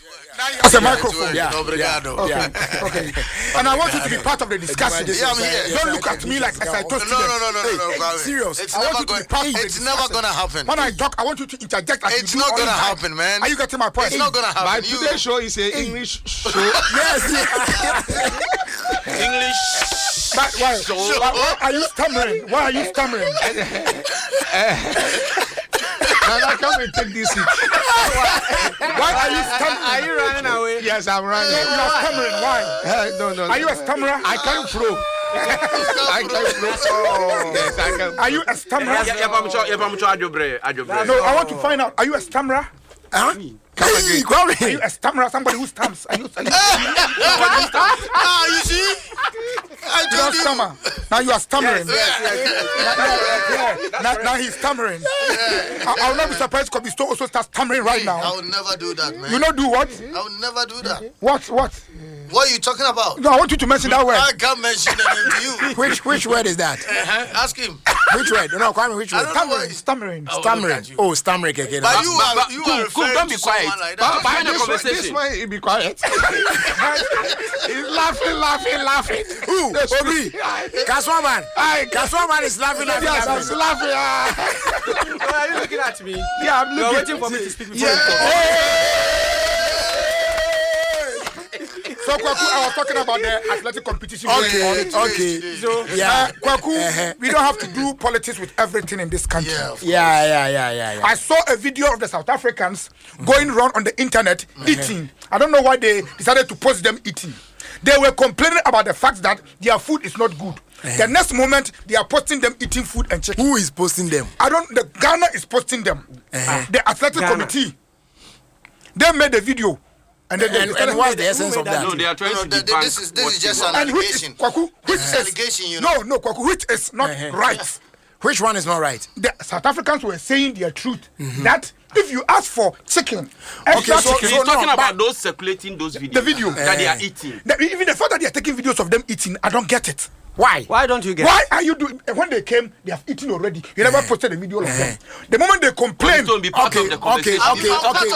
Now you have a microphone. Yeah. Okay. And I want you to be part of the discussion. Yeah, I'm here. Don't look at me like as I told you. No. Serious. It's I want never you to be part of the discussion. never gonna happen. When I talk, I want you to interject. Like It's not gonna happen, man. Are you getting my point? It's not gonna happen. My today's show is an English show. Yes. English. But why are you stammering? Why are you stammering? Now come and take this seat. Why are you stammering? Are you running away? Yes, I'm running. You are stammering. Why? No. Are you a stammerer? I can't pro. I can't pro. Yes, I can. Are you a stammerer? No, I want to find out. Are you a stammerer? Huh? Are you a stammerer? Somebody who stamps? Are you? You see? You don't stammer. Now you are stammering. Now he's stammering. I will not be surprised because Bisto also starts stammering right now. I will never do that, man. You not do what? I will never do that. What? What are you talking about? No, I want you to mention that word. I can't mention it to you. Which word is that? Ask him. Which word? No, Kwame, which word? Stammering. Stammering. Oh, stammering. Okay. But you are referring don't to be quiet. someone like that. But this one, he be quiet. He's laughing. Who? Obi. Kaswaman is laughing. Yes, I'm laughing. Why are you looking at me? Yeah, I'm You're looking. waiting for me to speak before you talk. So Kwaku, I was talking about the athletic competition. Okay. So Kwaku, we don't have to do politics with everything in this country. Yeah. I saw a video of the South Africans going around on the internet eating. I don't know why they decided to post them eating. They were complaining about the fact that their food is not good. The next moment, they are posting them eating food and chicken. Who is posting them? The Ghana is posting them. The athletic committee. They made the video. And what's the essence of that? No, they are trying to debunk. This is just an and allegation. Which is allegation, you know. No, Kwaku, which is not right. Which one is not right? The South Africans were saying their truth that if you ask for chicken, He's talking about those circulating those videos. The video that they are eating. Even the fact that they are taking videos of them eating, I don't get it. Why don't you get Why are you doing? When they came, they have eaten already. You never posted a video of them. The moment they complain, Don't be part of the conversation. Okay.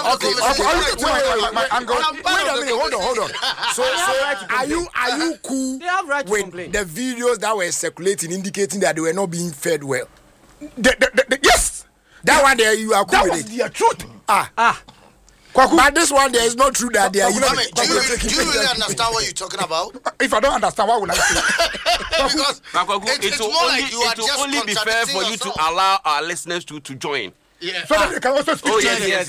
My angle. Wait a minute, hold on. So are you cool with the videos that were circulating indicating that they were not being fed well? Yes. That one there, you are cool That with was it. their truth. Kwaku. But this one there is not true that they are. Do you really understand what you're talking about? If I don't understand, why would I say? Because It will only be fair for you to allow our listeners to join. Yeah. So that they can also speak. Yes.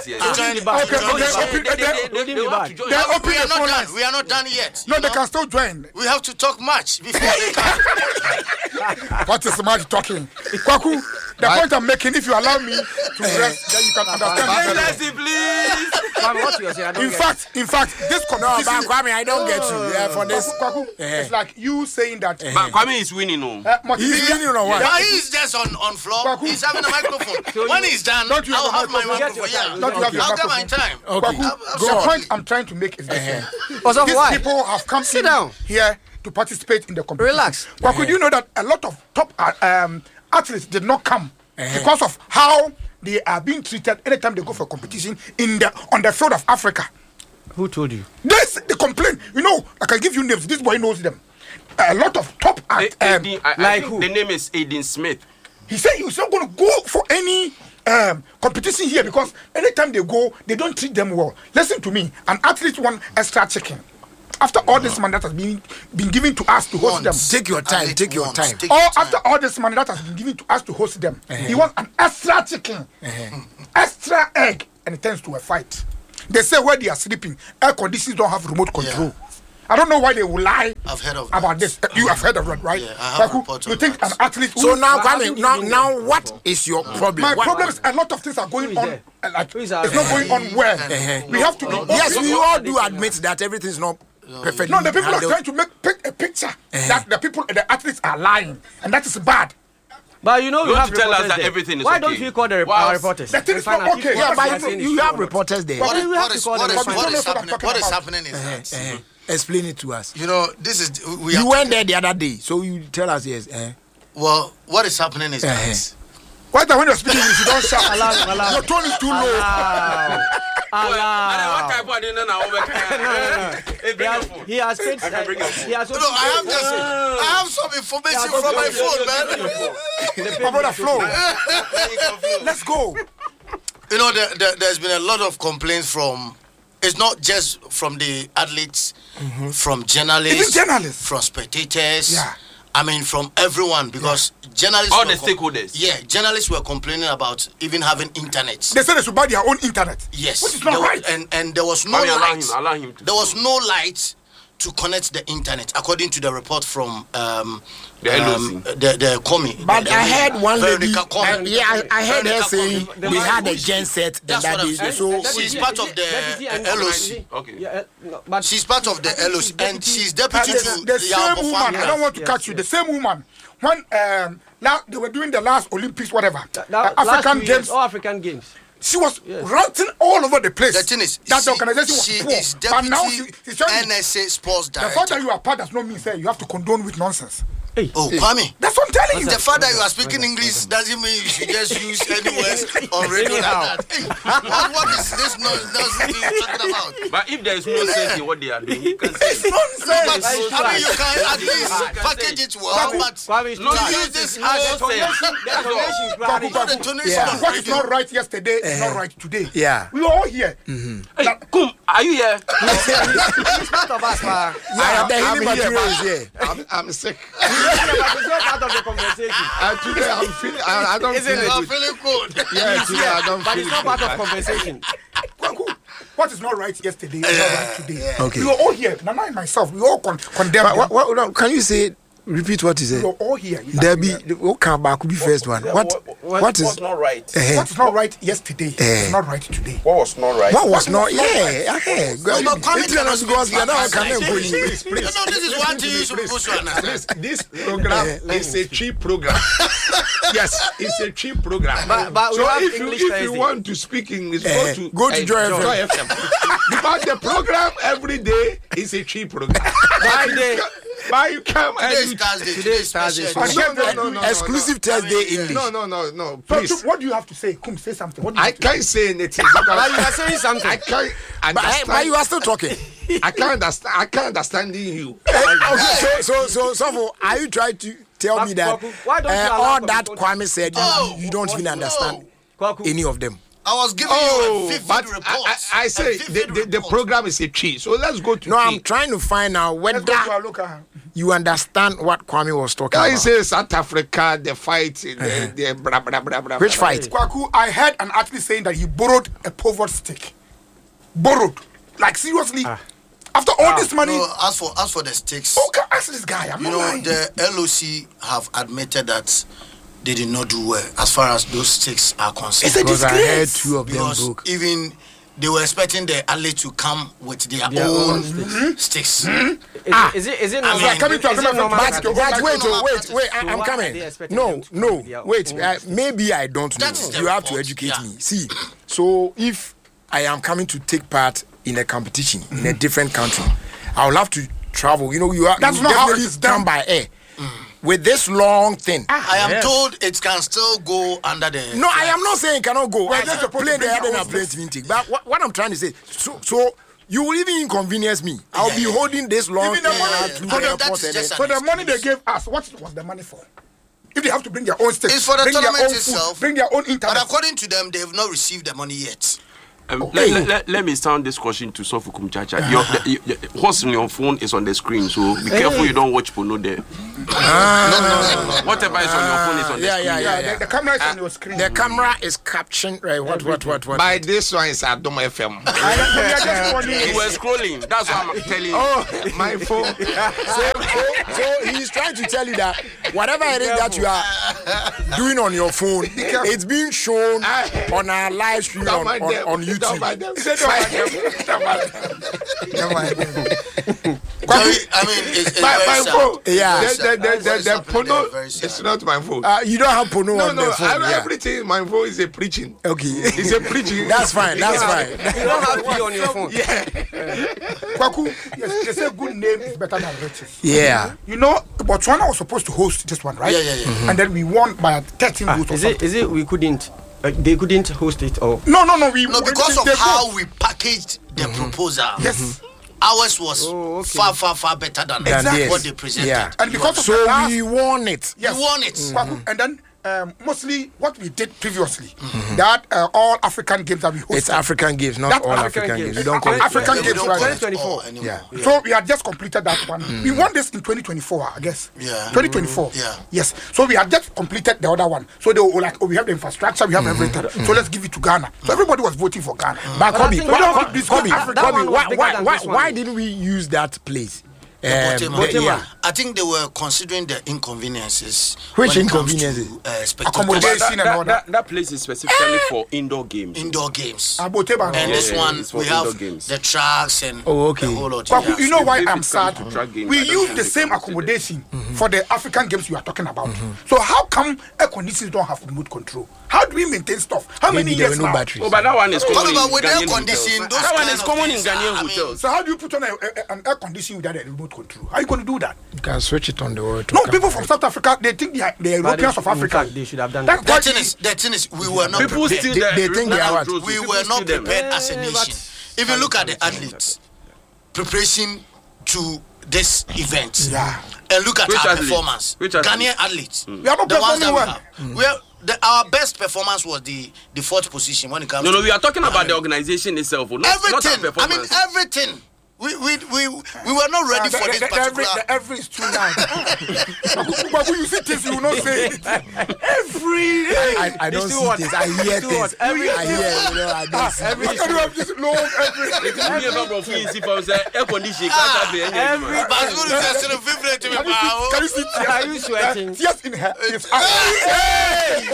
We are not done yet. No, they can still join. We have to talk much before they come. What is much talking? Kwaku, the point I'm making, if you allow me to rest, then you can understand. Please. What you say? In fact, this competition. No, Kwame, I don't get you. For this, Kwaku, it's like you saying that. But Kwame is winning. he's winning or what? Now he's just on floor. He's having a microphone. When he's done, Don't you I'll have have my microphone? microphone. Don't you have your I'll get my microphone? time. Kwaku, the point I'm trying to make is this. These Why? people have come Sit down here to participate in the competition. Relax. Kwaku, do you know that a lot of top athletes did not come because of how they are being treated anytime they go for a competition on the field of Africa? Who told you? They complain. You know, I can give you names. This boy knows them. A lot of top like who? The name is Aiden Smith. He said he's not going to go for any competition here because anytime they go, they don't treat them well. Listen to me. An athlete want extra chicken. After all this money that has been given to us to host them. Take your time. After all this money that has been given to us to host them, he wants an extra chicken, extra egg, and it turns to a fight. They say where they are sleeping, air conditioners don't have remote control. Yeah. I don't know why they will lie about this. You have heard of it, right? Yeah, I have reports you think an athlete... So now, now what is your problem? My problem is a lot of things are going on. It's not going on well. We have to... Yes, we all do admit that everything is not perfect. No, the people are trying to make a picture that the athletes are lying. And that is bad. But you know, you have to tell us that everything is okay. Why don't you call the reporters? The thing is not okay. Yeah, but you have reporters there. What is happening is that... Explain it to us. You know, this is... You went there the other day, so you tell us, yes. Well, what is happening is that Why when you're speaking English, you don't shout? Your tone is too low. He has paid. I have some information from my phone, man. My brother Flo. Let's go. You know, there's been a lot of complaints from. It's not just from the athletes, from journalists, from spectators. Yeah. I mean, from everyone, because journalists. All the stakeholders. Yeah, journalists were complaining about even having internet. They said they should buy their own internet. Yes, which is not right. And there was no light. Allow him to. There was no light to connect the internet, according to the report from the LOC. The Komi. But I heard one lady. I heard her Veronica saying Komi. we had a gen set That's that what I'm day. saying. So she's part of the LOC. Okay. But She's part of the LOC, and she's deputy to The same woman, I don't want to Yes, catch you. The same woman, when they were doing the last Olympics, whatever, African Games, all African Games. she was ranting all over the place. The thing is, that the organization she was is poor. But now deputy she's trying to, NSA sports the fact director. that you are part does not mean say you have to condone with nonsense. Oh, Kwame. That's what I'm telling you. The fact that you are speaking English doesn't mean you should just use any words on radio like that. Hey, what is this nonsense you're talking about? But if there is no sense in what they are doing, you can say It's nonsense. But, I mean, you can at least package it well, but Kwame, no use this as the tonation of What is radio. not right yesterday is not right today. Yeah. We were all here. Hey, Kum, are you here? It's part of us, man. the healing material is here. I'm sick. It's not part of the conversation. Today I'm feeling. I don't Isn't feel it? I'm feeling good. Yeah, today I don't But feel it's not part of conversation. What is not right yesterday is not right today. Okay. We were all here. Nana and myself, we all condemn them. What, can you say? Repeat what you We were said. all here. Debbie, what come back could be first one. What is not right? What is not right yesterday is not right today. What was not right? what was not? Yeah, okay. but Kwame cannot speak Because we are not English. coming You know, this is one thing you should understand. This program is a cheap program. Yes, it's a cheap program. But we so have if English you Thursday. want to speak English, go to Joy FM. Joy FM. Because the program every day is a cheap program. But you come and Today's you Thursday. Today's Thursday. special. No. Exclusive Thursday English. No. So, Please. what do you have to say? Come, say something. What do you I have to say? can't say anything But you because are saying something. I can't But understand. you are still talking. I can't understand. I can't understand you. Okay, so are you trying to tell me that Why don't you allow all for that people- Kwame said, you don't even understand Kwaku. any of them? I was giving you a vivid but report. I say the program is a cheat. So let's go to No, I'm cheat. trying to find out whether Let's go to our local. you understand what Kwame was talking I about. say South Africa, the fight, the blah, blah, blah, blah. Which fight? Kwaku, I heard an athlete saying that he borrowed a pivot stick. Borrowed. Like, seriously. After all this money. No, as for the stakes, Okay, ask this guy. I'm you not know, lying. the LOC have admitted that they did not do well as far as those stakes are concerned. It's a Because I heard disgrace. two of them Because broke. even they were expecting the athlete to come with their own sticks. Is it I mean, coming to is it Agreement normal from practice? Basket. Wait, So I'm why are coming. they expecting No, them to come no, with their wait, maybe I don't know. That is the You have to report, educate yeah. me. See, so if I am coming to take part in a competition in a different country, I will have to travel. You know, That's you not how it definitely is done. come by air. With this long thing. I am told it can still go under the. No, I am not saying it cannot go. Well, I they're supposed play to bring the other their and own play sticks. intake. But what I'm trying to say, so you will even inconvenience me. I'll be holding this long Even the thing money- out through so the the- airport that's and just then- So the money they gave us, what was the money for? If they have to bring their own sticks, It's for the bring their tournament own itself. food, bring their own But internet. according to them, they have not received the money yet. Let me sound this question to Sofu Kumchacha. What's on your phone is on the screen, so be careful you don't watch porno there. No. Whatever is on your phone is on the screen. Yeah, the camera is on your screen. The camera is captioned, right? What? By this one is Adom FM. We are just warning You you. were scrolling. That's what I'm telling you. Oh, my phone. So he's trying to tell you that whatever it is that you are doing on your phone, it's being shown on our live stream on YouTube. YouTube. I mean, it's my phone. Yeah. The porno is not my phone. You don't have porno on the phone. Everything in my phone is a preaching. Okay. It's a preaching. That's fine. You don't have P on your phone. Yeah. Kwaku, yes, they say good name is better than riches. Yeah. You know, Botswana was supposed to host this one, right? Yeah. Mm-hmm. And then we won by 13 goals or something. Is it we couldn't? They couldn't host it or? No, because of how we packaged the proposal. Yes. Ours was far better than what they presented. Yeah. And because of so we won it. Yes. We won it. Kwaku, and then mostly what we did previously, that all African games that we hosted. It's African games, not all African games. You don't call it African games, don't right? call it 2024 anymore. Yeah. So we had just completed that one. We won this in 2024, I guess. Yeah. 2024. Yeah. Yes. So we had just completed the other one. So they were like, we have the infrastructure, we have everything. So let's give it to Ghana. So everybody was voting for Ghana. But Kobe, Kobe, why didn't we use that place? Botima. I think they were considering the inconveniences. Which when it comes inconveniences? to, spectators. Accommodation and all that. That place is specifically for indoor games. Indoor games. Aboteba. And this one, it's for we have indoor games. the tracks and okay. the whole lot. Kwaku, you know why If I'm it sad? comes to track games, We I don't use think the they same can consider. accommodation for the African games you are talking about. So how come air conditioners don't have remote control? How do we maintain stuff? How many Maybe there years were no now? batteries. Oh, but that one is common in But with air Ghanaian conditioning, hotels. those That one kind is of common in things Ghanaian I mean, hotels. So how do you put on an air conditioning without a remote control? How are you going to do that? You can switch it on the wall. No, people from South Africa, they think they are the Europeans of Africa. They should have done That's that. why The thing is, we were not People prepared. steal They think they are what? We were not prepared as a nation. If you look at the athletes, preparation to this event, and look at Which our athletes? performance, Which athletes? Ghanaian athletes, We are not the ones that performing we well. have. Our best performance was the fourth position when it comes. No, to we are talking about the organization itself, not our everything. performance. Everything. We were not ready for this particular. The every is too loud. But when you see things, you will not say it. Every. I don't see things. I hear things. I hear. I don't see. How can you have this long every? Air conditioning. Can you see tears? Are you sweating? Tears in her eyes.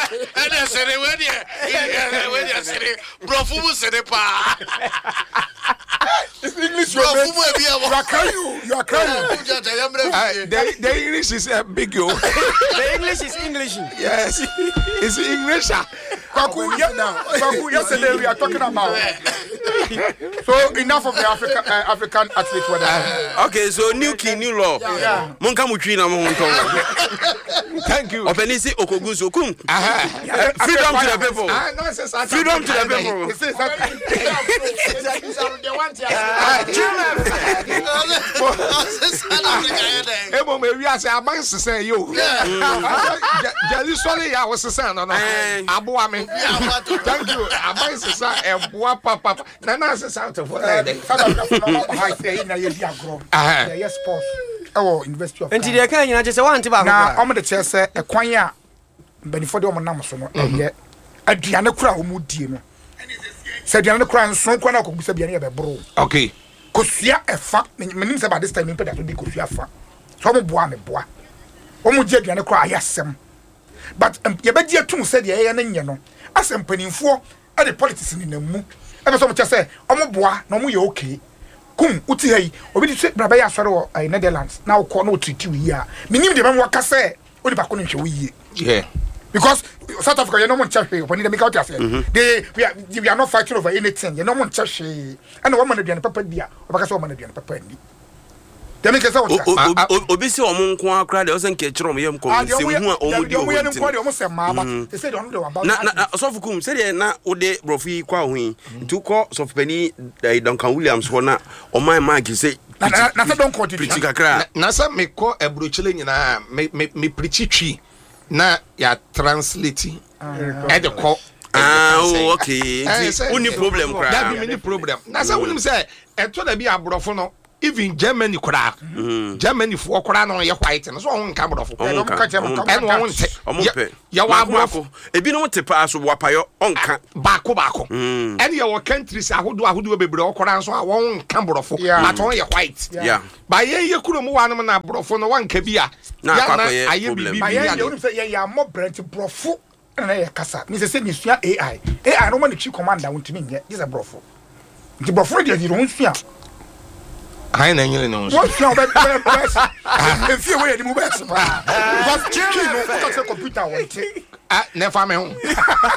It's English. You are crying. You are crying. The English is big, yo. The English is English. Yes, it's English. Kwaku, yesterday we are talking about. So enough of the African athletes. Okay, so new king, new law. Monka muchina monka. Thank you. Openisi okoguso kum. Freedom to the people. Freedom to the Ebo me wi ase aban sese yo. Jali sole ya wo sese no no. Aboa me. Thank you. Aban sese eboa papa. Na na sese out of what. Yes, sports. Oh, University of Nti de kan nyina chese wan tiba na omo de chese ekwan a benifo de omo nam so no eye aduane kura omo die no se aduane kura nso kwa na kogusa bia ne be bro Okay. kosua efa menim se by this time me peda to di kosua fa so omo boa me boa omo die aduane kura ayasem but ye be die atum se de ye na nye no asem panimfo e de politics ni na mu e be so mo chese omo boa na omo ye okay kum uti hai obi di braba ya sore wo Netherlands na wo ko na otiti wi ya minim de mem waka se odi ba ko no hwe wi ye Yeah. because South Africa you no mo ncha hwe opani de make out say we are not fighting over anything you no mo ncha hwe and wo man aduane papa dia obaka se wo man aduane papa ni de make say wo obi se omo nko akra de o se nke kire omo yem ko se hu a omo di omo ye o nko de omo se ma ba they say don't know about na sofukum se de na ode brofi kwa hu tu ko sofpani Duncan Williams ho na o man mark say na se don't continue pretty kakra Na sa me ko ebrochile nyina me preach twi na ya translate e de ko okay uni problem kra that be many problem na sa wonim say eto da bi abrofo no even Germany kura Germany for kura no ye white no so won nka abrofo no ka che mo en won nte omope ya wa abrofo ebi no te pa so wapayo onka bako en ye wo countries ahodo bebre okura so a won nka abrofo but won ye white yeah ba ye kuro mu wa no na abrofo no wanka bia na ya na aye aye problem bibi ba ye you say ye ya mo branch brofo and I kasa me say me sua AI no man chief commander wontimi nye this a brofo the brofo dey the won sua I na nyele no won sua be if you wey the mobile because chief no say computer want never me ho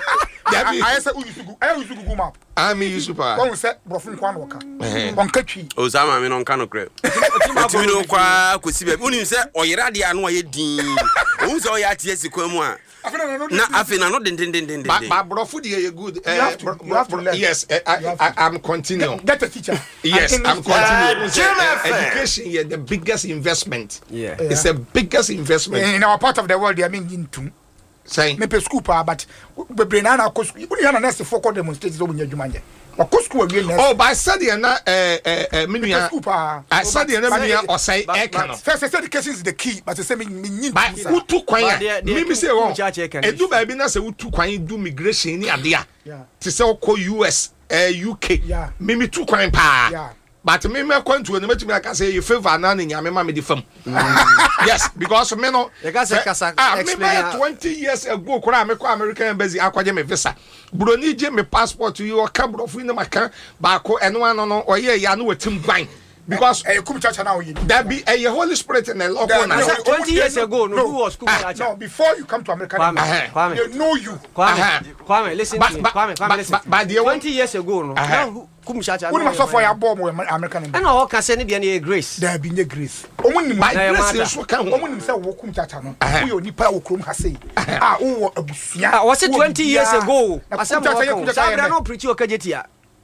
I say use Google map I use super won say brofo nkwa no ka on katwi Osama me no nka no kre otimi no kwa kosi be unim say oyera de anu aye din o say oya tie sikwa mu a na afina no din but brofo dey good you have to learn. Yes I'm continuing get a teacher yes I'm continuing education is the biggest investment it's the biggest investment in our part of the world. I mean into saying me pe school pa but we bring na cost you na next for demonstrate do nyadwuma nye wa school we next oh by study na minua I study na minua or say first education is the key but say me nyin by utu kwan ya me say won edu ba bi na say utu kwan do migration ni ade a ti say ko US UK me tu kwan pa but me kwantu na metumi aka say you favor na nyame ma me di fam yes because me no you can say kasa explain 20 years ago kora me ko American embassy akwaje me visa broni je me passport you o ka brofo ni maka ba ko eno ano no oye ya no watim gwan because kum chacha na oyi that be a Holy Spirit in the local now 20 years ago no who was kum chacha no before you come to America they know you Kwame listen to me Kwame listen but 20 years ago no kum chacha no so for your bomb American and all can say ni bia na grace there be grace omunim grace so kan omunim say wo kum chacha no wo yo nipa wo krom ha say wo abusia was it 20 years ago asem wo sabra no preach o kajetia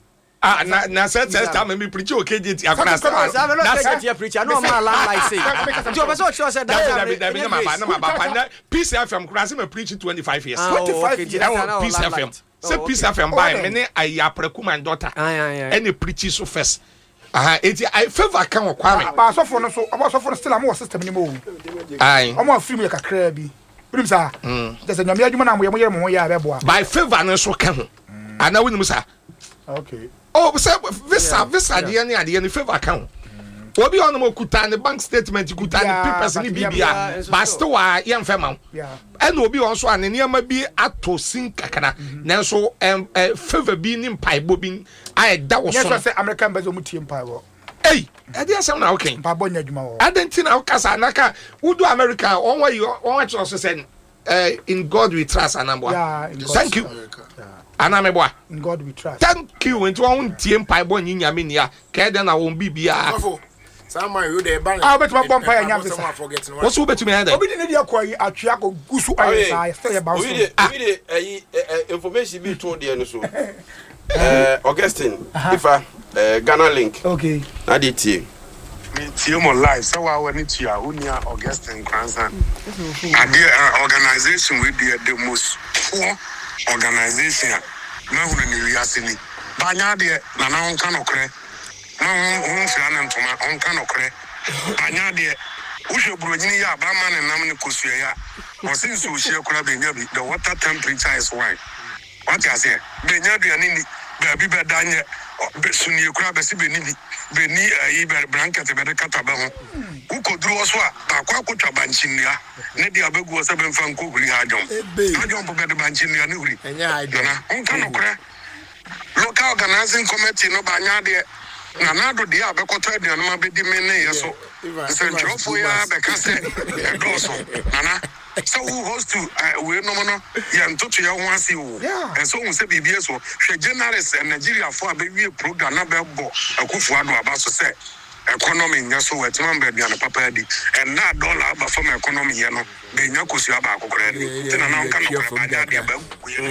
na said time me preach okay dit akona na preacher no man like say you be so sure said that na peace FM class me preach 25 years 25 years peace FM say peace FM by me ne ayapreku my daughter any preach so first eti I favor kan o Kwame ba so for no so about so for still am system ni mo ai am free me kakra bi binim sa just nyame adwuma na mo ye mo ya beboa by favor no so kan ho ana wonim sa okay oh say visa de ni favor kan obi on mo kuta ne bank statement kuta ne papers ni bibia but still wa ye mfa ma and obi on so an ne ma bi ato sin kakana nanso favor bi ni mpaibo bi ai da wo so yes say American bezo mutie mpaibo hey e dey asem na okay mpaibo nya adwuma wo adentina ukasa naka udu America on wa so say in God we trust anambo thank you anameboa in God we trust thank you when won tie mpaibo nyinyame nia ka de na won bibia Sama you dey ban bet my bomb fire nyam this what's who betumi hand obi dey dey kwa atwea ko gusu ayi say say bounce we dey information be told there no so Augustine ifa Ghana link okay na dey tie me tie mo live so wa wani tia unia Augustine Kransan ade organization we be the most poor organization na hu ni wiase ni banya de na na onka no kre na hu nsira na ntoma onka no kre banya de uhwe buronyini ya ba ma na nam ne kosua ya osin so hie kura be nya bi the water temperature is why what you say be nya duane ni ba bi danye sunie kura be si be ni yi be blanket be de kata ba ho ukoduru so a ba kwa kwotwa banchinia ne dia begu o se be mfa nkoguri ha adwom bo be de banchinia ne huri enya idona onka no kura local organizing committee no banya de na do dia be koto aduane ma be di me ne yeso se ntrofo ya be ka se doso nana so who host to we no ya ntoto ya ho ase wo and so un se bibie so hwe generals Nigeria for abewie program na be bo akufu ado aba so se economy nya so wetima be bia no papa di and na dollar aba from economy ye no be nya kosu aba akokora di tina na nka no kwa nya dia ba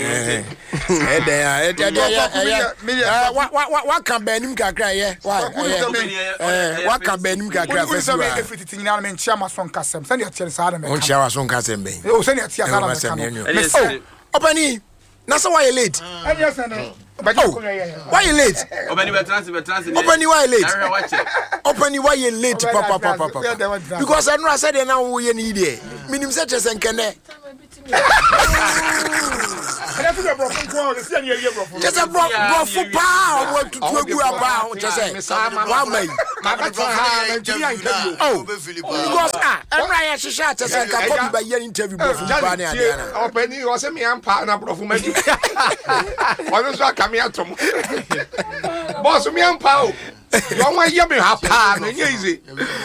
wa kan banim kakra ye wa kan banim kakra festival efiti nyina me nchia maso nkasem sɛ ne atie saa na me on chia waso nkasem ben o sɛ ne atie saa na me ka opani na so why late why you late Opani Opani why late Opani why you late papa because I know I said now we need it minim say chese nkene feel the broken corn. They see any year broken. Just a brofu pa. I want to do a about. Just say, one man. Oh, because I'm right. She shot us. I can come by your interview. Open you was a me and partner brofu me. What is that coming out from? Boss me and Pau. Don't want you me happy. Easy.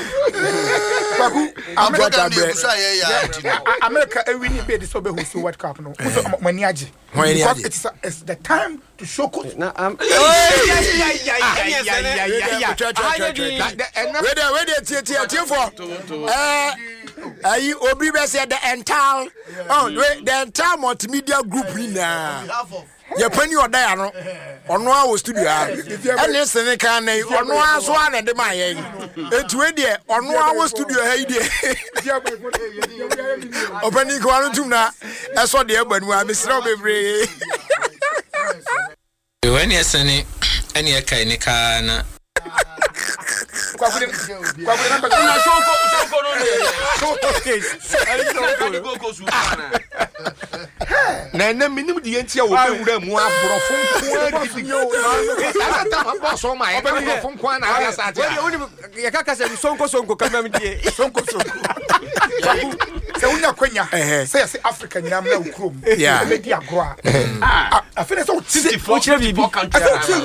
America every need be disobey who's to World Cup no. Because it's the time to show coach. Where they for? Obi be say the entire multimedia group now. Your penny or die on our studio. And this and can on one's one and the Mayan. It's ready on our studio. Opening Quantuna. That's what the urban one is strawberry. When you're sending any kind of can. Na minimum the entire will be more from so my from Kwan. You can't say Sonko come say African Yamna Krum. Yeah, media grow. I feel so 64 countries.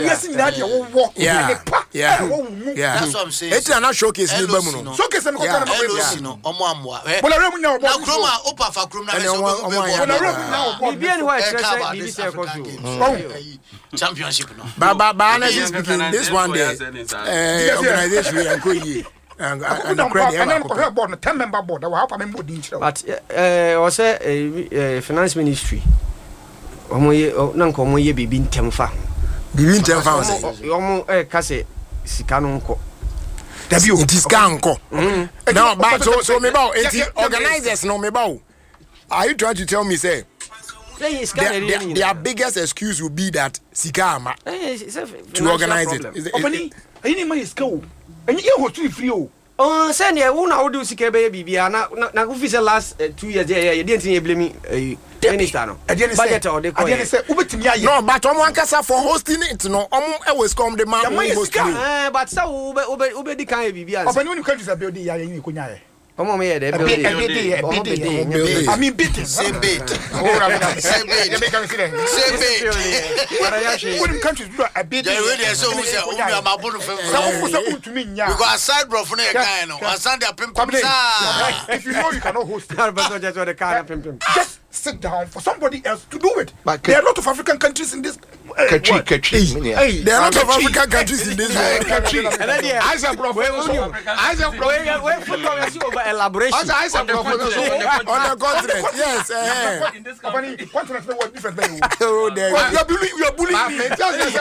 Yeah. That's what I'm saying. It's not showcase ni bamu. Showcase am ko kana no omo amwa. Bola remu na na kroma opa fa krom na so go be bola remu na BBC championship no. Ba honestly speaking, this one day organization we go yi. And the credit board 10 member board that will help me din. But was finance ministry. Omo na nko mo ye bibi ntemfa. Bibi ntemfa say. Omo ka say sika no nko. It is Kanko. No, but so me bow. Organizers no me bow. Are you trying to tell me say their biggest excuse will be that Sikama to organize it? Any money is cool. And you go to free. Oh, send you won't do Sika baby. Now, the last 2 years, you didn't blame me. No, but someone can for hosting it. No, always come the man hosting. But so Ube the kind of BB. But when you come to the building, you can. I mean, beating. Same bait. Same bait. Countries do a bit. Because aside bro for the guy, no, aside their pimp. If you know you cannot host it, just sit down for somebody else to do it. But there are a lot of African countries in this. There are a lot of African countries in this world. Elaboration on the continent. Yes. You're bullying me.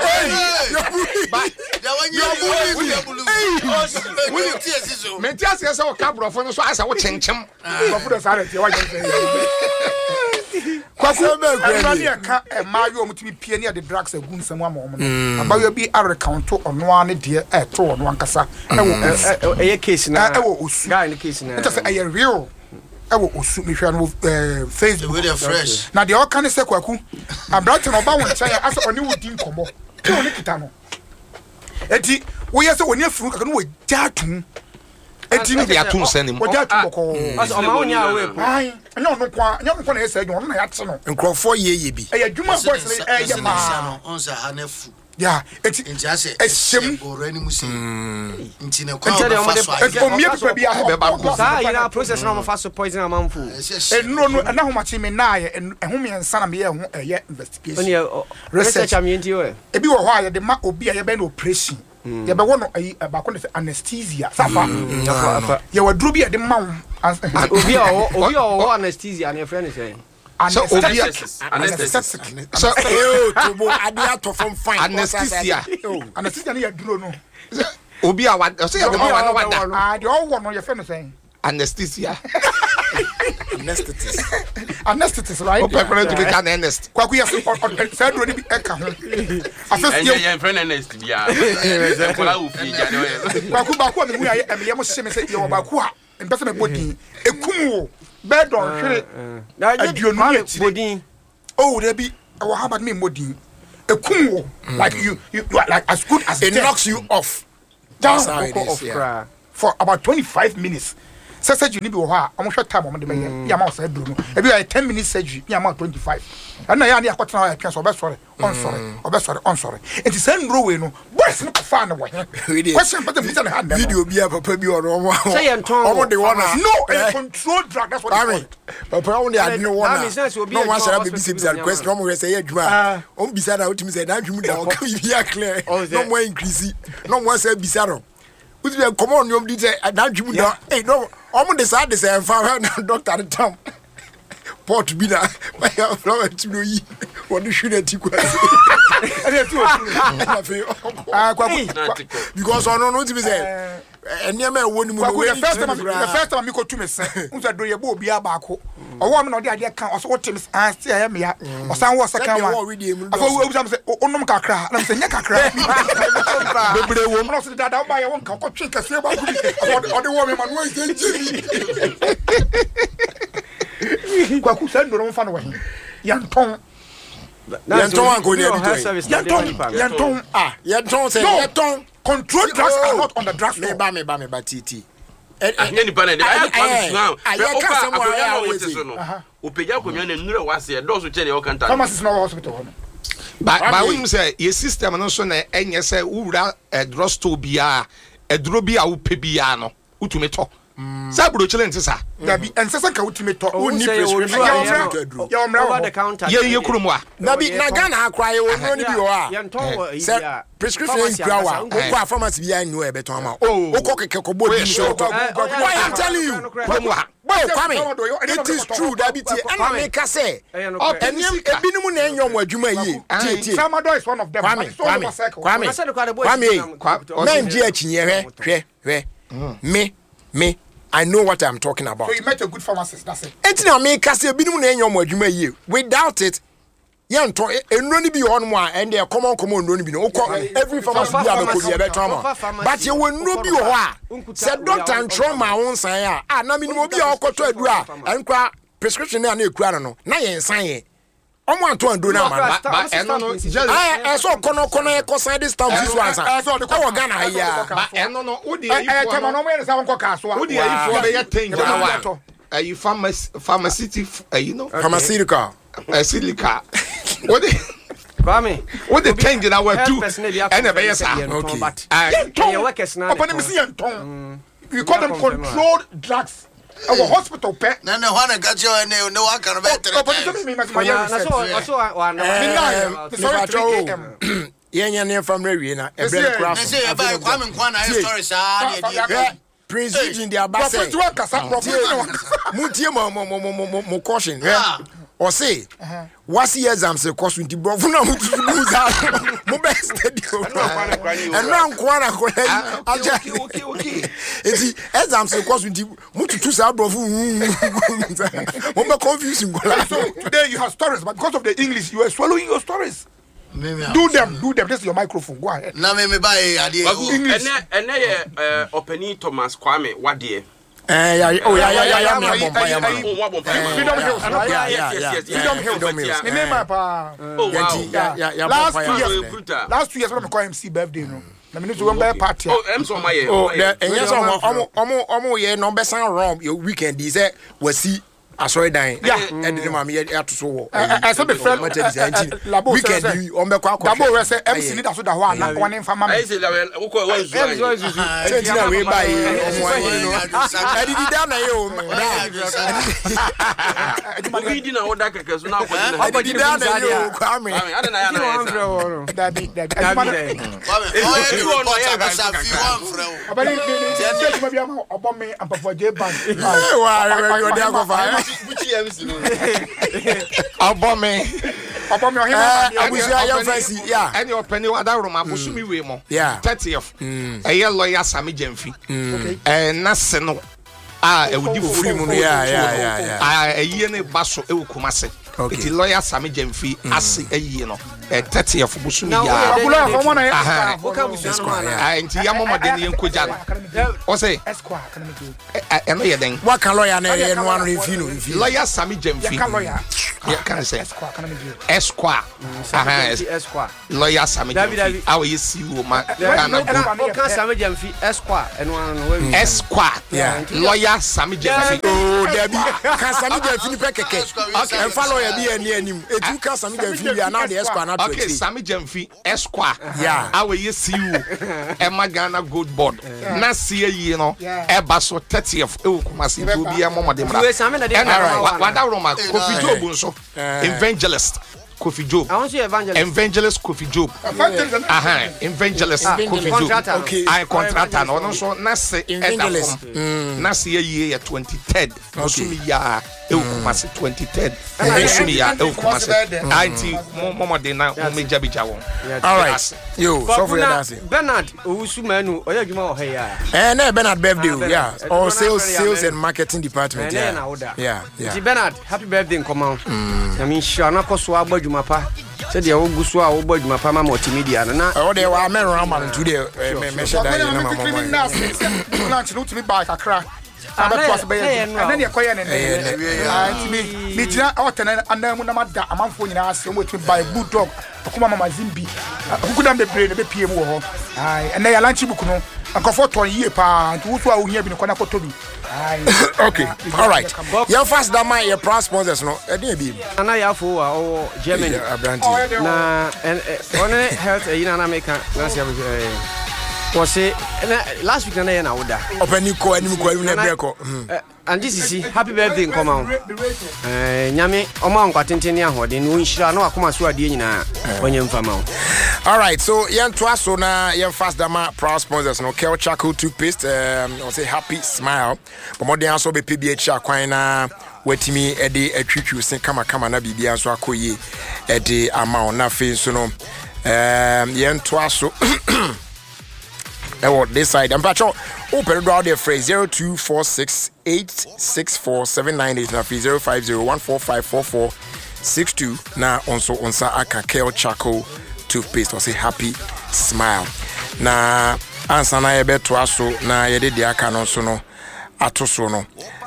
The drugs are good. Someone about you be a recount on one dear at all one cassa. A case now. Guy in the case now. Just a real. I will Facebook with a fresh. Now the all kind of say kwaku. I'm writing about one child as on you would think combo. Eti we are so when you're through can we jatu. Eti they are too sending. What jatu as on my own way. No kwa na say you na yat no. Nkrofo ye bi. Eh adwuma boys eh ma. Onza hanefu. Yeah, eti injase eshem borani musi. Ntine kwa omie people bi a sa ira process na mo fa so poison amamfu. No na ho machi me na ye ehumi ensa na me ye ho eye investigation. Research am yenti we. Ebi wo ho a ye de ma obi a ye be na operation. Ye be wo no ba ko anesthesia safa. Ye wa duro bi e de ma obi o anesthesia na friend say. So anesthesia. So to bo ade ato from fine. Anesthesia. Anesthesia na ye duro no. Obi a wa say the one wada. Ah, the all one no your friend saying. Anesthesia. Anesthetist, right? Open to be an honest. Kwaku ya say duro ni bi eka ho. Afes ye friend honest bia. Kola ufi ja de. Kwaku ba ko me hu ya ye mo hye me say ye wo ba ko a mpese me bodin ekum wo bed on hwere. Na aduonu bodin. Oh, there be how about me modin? A cool like you are like as good as it knocks you off. Down for about 25 minutes. Surgery need be I'm short time on the amount said Bruno. If you 10 minutes surgery, you amount 25. And I have got now chance or best sorry, on sorry. It is same row no boys no fan away. Question but the video be a papa be or say and no control drug that's what I mean. Papa only I no one. No one shall be busy question no more say adwuma. On beside out me say na adwuma da o come be clear. No more increase. No more say bisaro. Would you come on, you did that you know? Hey, no, I'm decided to say, Dr. Tom. Port be that. My flower to know you. What you should have taken. Because I don't know to be said. And near me, the first time you go to me, say, do you go be a back? Or woman or the idea can't also what Tim's asked me, or some was a count. I thought say, oh, no, Kakra, and I'm saying, Kakra. The woman also that I'll buy a one cup of chicken, or the woman, Kwaku said, no fun away. Young Tom. Yanton go near Yanton. Ah, Yanton say Yanton. Control drugs are not on the drug store. Me ba TT. Any panel, I promise now. Upeja komyo ne nure wase do so che ne o kanta. Pharmacy is not hospital. Ba we say your system no so na enye say wura drug store bia eduro bia wo pe bia no utumi to. Sabro chile ntisa. Dabi ensesa ka utumi to. Oni prescription. Ya over the counter. Ye kurum a. Dabi na Ghana akwa ye wonu ni bi o a. Yanton prescription krawa. Okwa pharmacy bia nyu e beton ama. Okọ keke ko body show. Why I'm telling you. Kwame. It is true Dabi tie. Ana me ka say. Enyem ebinumu na enyom adwuma yi. Tie. Tramadol is one of them. Kwame. Men ji achinye hwe. Me, I know what I'm talking about. So you met a good pharmacist, that's it. Entina me kase binum na enyom adwuma yi. Without it, yanto enroni bi on mo and they common enroni bi no. Every pharmacy bi abeko bi beto. But you will no bi ho a. Said doctor and trauma won san a. Na minimum bi okoto adu a. Enkwa prescription na ekura no. Na yen san ye. Omo anto ando na ma. Ba eno no. So kono e kosan this time this one san. So the Ghana ya. Ba eno no wo dey ifo no me say won ko kaso. Wo dey ifo be yet change na you pharmaceutical you know. Pharmaceutical. Silica. What dey Kwame. What dey change na we do. And e be yes ah. Okay. You workers na. Open me see Yanton. We call them controlled drugs. Our hospital pet. No, one got you and no one can better. Yeah, from Rena. Prince Eugene, the Abbas. Mo caution. Or say, what's the exams of course with the Brovuna? Mo best and now okay. It's exams of course with the Mutu Sabrofu. Mo confusing. So today you have stories, but because of the English, you are swallowing your stories. Do them. This is your microphone. Go ahead. Now me buy English. And opening Thomas Kwame, what dear? Yeah. Freedom Hills. Last 2 years when I call MC birthday, no. Na me to go party. I'm so my. Yes, omo ye no be san wrong your weekend is we see asori dan. And the mama here to so. I saw the friend weekend you on be kwa. Dabo we say MC need so da ho na one in fama. I say we ko we say we buy I did down na yo. We did na order keke so na ko I did down na yo Kwame. I don't know. Any open you other room abusumi we mo 30th a lawyer Sami Jemfi and naseno e wudi free mu a ye ne baso e wukumase eti lawyer Sami Jemfi ase ayi no 30th busumi ya enti ya momo de ne enkoja no o say eno ye den what can lawyer na ye no one review lawyer Sami Jemfi can say Esquire. Lawyer Sammy Jamfi. How you see woman? Esquire and one Esquire. Yeah. Lawyer Sammy Jamfi. Oh, Debbie. Can Sammy Jamfi peke? Okay. And follow your be near him. It you can Sammy Jamfi. We are now the Esquire. Okay, Sammy Jamfi Esquire. Yeah. How you see you? Emma Ghana Good Board. Na see you know. Eba so 30th. Kumasi to be a mama de mra. Wanda Roma Kofi Job so evangelist Kofi Job. I want you evangelist Kofi Job. Evangelist Kofi Job. Okay. I contractor no so na say evangelist. Na say year 23rd. Osumi ya Kumasi 23rd. Osumi ya Kumasi. Auntie mama de na meja bija won. All right. Yo, so for your dancing. Bernard Owusumanu oyadwuma o he ya. Bernard birthday, yeah. Or sales and marketing department. Yeah. Bernard, happy birthday come on. I mean, sure na koso abadwuma pa. Said you go so abadwuma pa ma multimedia na. Oh, they were men man today. Me share that na mama. Lunch no to me back Accra. And then you acquire and me jina otena anamu na mada amanfo nyina ase mo tumi buy bulldog akoma mama zimbi akukudam be brain be piem wo ho ai and then lunch book no akofo ton yie pa nti wo so a wo hia bi no kona kotobi ai okay all right your first that my your proud sponsors no e dey bi ana ya fo wa Germany na on health ina na make na se was it last week na oda openi ko anim na breko and this is happy birthday come on nyame oma nkwatenteni ahode no nhira na akoma so ade nyina onye mfama. All right, so yan twaso na yan fast dama proud sponsors no Kel Charcoal toothpaste I say happy smile but more than so be PBH akwan na wetimi ede atwitwu sen kama na bibia so akoye ede amount na fe so no yan twaso this side. I'm patcho open draw the phrase 0246864798 na 0501454462 na onso onsa aka Kel Charcoal toothpaste or say happy smile na ansa na yebe to aso na yede de aka no so no atoso no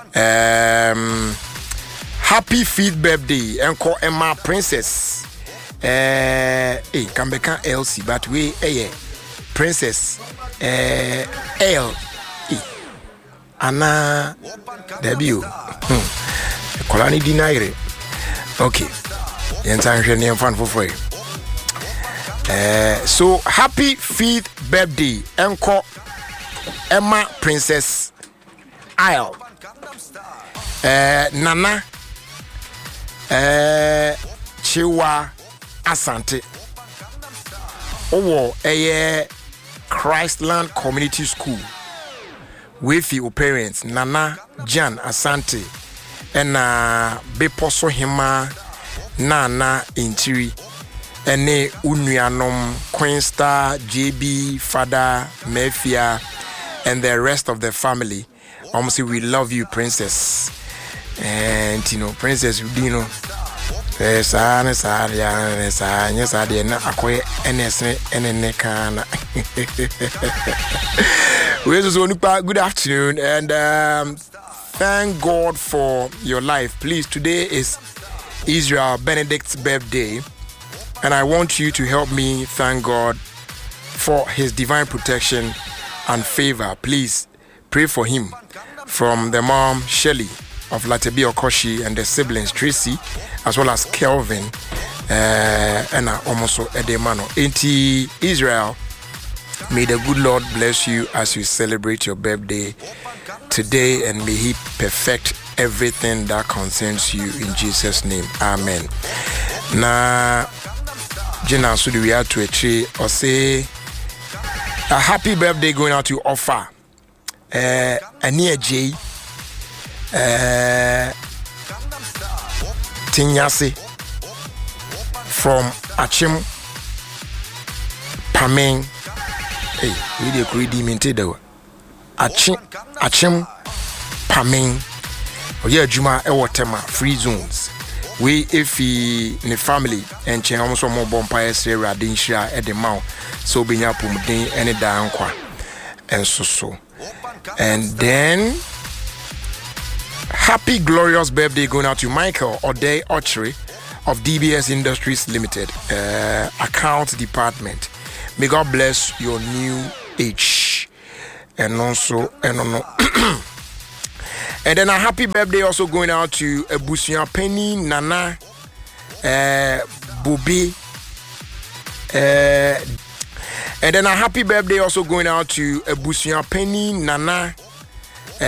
happy fifth birthday enko Emma Princess Kambeka LC but we Princess L E Anna debut Kolani dinaire okay yentan hwe fan for so happy 5th birthday enko Emma Princess Isle Nana Chiwa Asante Owo Christland Community School with your parents Nana Jan Asante and Beposo Hima Nana Intiri ene unuanom Queen Star JB Father Mefia and the rest of the family. Say we love you, Princess. And you know, Princess, you know, good afternoon and thank God for your life. Please, today is Israel Benedict's birthday, and I want you to help me thank God for his divine protection and favor. Please pray for him. From the mom Shelley of Latebi Okoshi and the siblings Tracy as well as Kelvin and almost Edemano. Auntie Israel, may the good Lord bless you as you celebrate your birthday today, and may he perfect everything that concerns you in Jesus' name. Amen. Na Jina Sudi we are to a tree or say a happy birthday going out to offer Ania J Tinyasi from Achim Pameng. Hey, we dey redeem into the Achim Pameng. Oye Juma Ewotema free zones. We if he ne family and chen almost more bonfire Sierra Dinshira at the mouth. So binya pumudin any down kwa and so. And then happy glorious birthday going out to Michael O'Day Archery of DBS Industries Limited, account department. May God bless your new age. And also, and then a happy birthday also going out to Busia Penny Nana Bobi. And then a happy birthday also going out to Busia Penny Nana